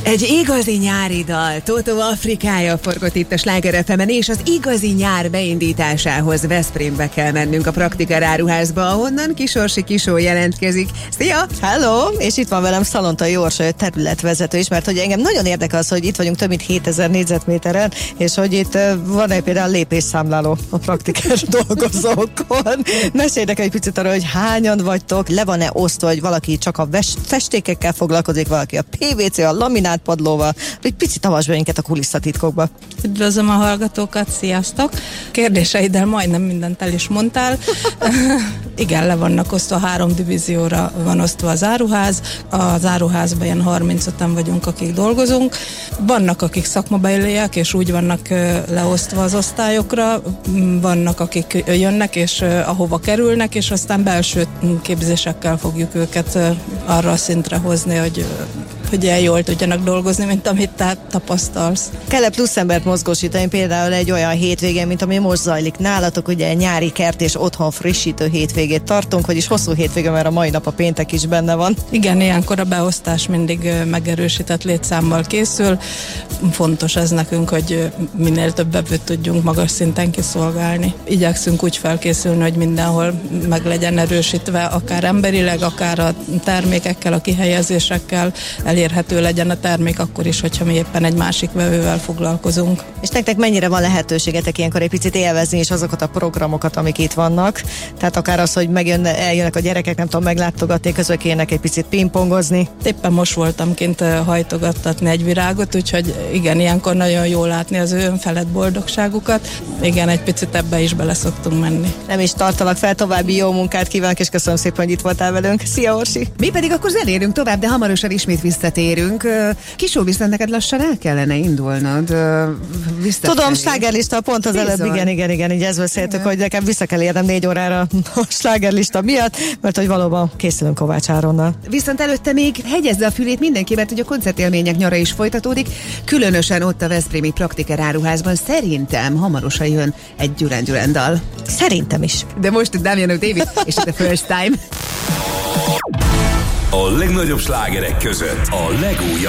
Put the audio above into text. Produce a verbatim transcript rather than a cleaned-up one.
Egy igazi nyári dal, Tótó Afrikája forgott itt a Sláger ef emen, és az igazi nyár beindításához Veszprémbe kell mennünk a Praktiker áruházba, ahonnan Kisorsi Kisó jelentkezik. Szia! Hello! És itt van velem Szalontai Orsolya területvezető is, mert hogy engem nagyon érdekel az, hogy itt vagyunk több mint hétezer négyzetméteren, és hogy itt van egy például lépésszámláló a Praktiker dolgozókon. Meséljenek egy picit arra, hogy hányan vagytok, le van-e osztva, hogy valaki csak a festékekkel foglalkozik, valaki a pé vé cé, a laminát padlóval, egy picit avasd be minket a kulisszatitkokba. Üdvözlöm a hallgatókat, sziasztok! Kérdéseiddel majdnem mindent el is mondtál. Igen, le vannak osztva, három divízióra van osztva az áruház. Az áruházban ilyen harmincöten vagyunk, akik dolgozunk. Vannak, akik szakmabeliek, és úgy vannak leosztva az osztályokra. Vannak, akik jönnek, és ahova kerülnek, és aztán belső képzésekkel fogjuk őket arra a szintre hozni, hogy hogy ilyen jól tudjanak dolgozni, mint amit te tapasztalsz. Kell-e plusz embert mozgósítani, például egy olyan hétvégén, mint ami most zajlik nálatok, ugye nyári kert és otthon frissítő hétvégét tartunk, vagyis hosszú hétvége, mert a mai nap a péntek is benne van. Igen, ilyenkor a beosztás mindig megerősített létszámmal készül. Fontos ez nekünk, hogy minél több evőt tudjunk magas szinten kiszolgálni. Igyekszünk úgy felkészülni, hogy mindenhol meg legyen erősítve, akár emberileg, akár a termékekkel, a kihelyezésekkel, elérhető legyen a termék akkor is, hogyha mi éppen egy másik vevővel foglalkozunk. És nektek mennyire van lehetőségetek ilyenkor egy picit élvezni is azokat a programokat, amik itt vannak? Tehát akár az, hogy megjön, eljönnek a gyerekek, nem tudom, meglátogatni, közben kérnek egy picit pingpongozni. Éppen most voltam kint hajtogattatni egy virágot, úgyhogy igen, ilyenkor nagyon jó látni az ő önfelett boldogságukat. Igen, egy picit ebbe is bele szoktunk menni. Nem is tartalak fel, további jó munkát kívánok, és köszönöm szépen, hogy itt voltál velünk. Szia, Orsi! Mi pedig akkor zenélünk tovább, de hamarosan ismét visszatérünk. Kisó, viszont neked lassan el kellene indulnod. Tudom, slágerlista, pont az előbb, igen, igen, igen, így ezt beszéltük, igen, hogy nekem vissza kell érnem négy órára a slágerlista miatt, mert hogy valóban készülünk Kovács Áronnal. Viszont előtte még hegyezze a fülét mindenki, mert hogy a koncertélmények nyara is folytatódik, különösen ott a veszprémi Praktiker áruházban szerintem hamarosan jön egy Duran Duran dal. Szerintem is. De most Damiano David, és a First Time. A legnagyobb slágerek között a legújabb